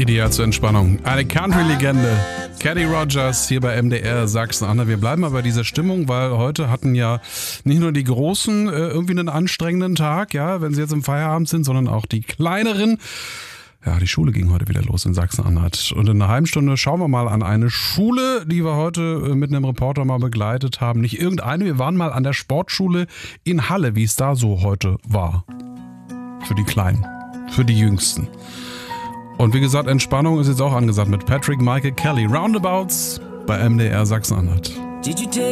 Ideal zur Entspannung. Eine Country-Legende. Kenny Rogers hier bei MDR Sachsen-Anhalt. Wir bleiben aber bei dieser Stimmung, weil heute hatten ja nicht nur die Großen irgendwie einen anstrengenden Tag, ja, wenn sie jetzt im Feierabend sind, sondern auch die Kleineren. Ja, die Schule ging heute wieder los in Sachsen-Anhalt. Und in einer halben Stunde schauen wir mal an eine Schule, die wir heute mit einem Reporter mal begleitet haben. Nicht irgendeine, wir waren mal an der Sportschule in Halle, wie es da so heute war. Für die Kleinen, für die Jüngsten. Und wie gesagt, Entspannung ist jetzt auch angesagt mit Patrick Michael Kelly. Roundabouts bei MDR Sachsen-Anhalt.